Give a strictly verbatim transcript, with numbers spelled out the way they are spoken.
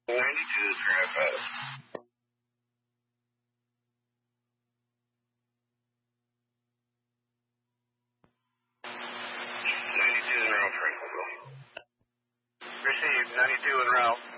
ninety-two is Grand Pass. ninety-two en route, Franklin. Received, ninety-two en route.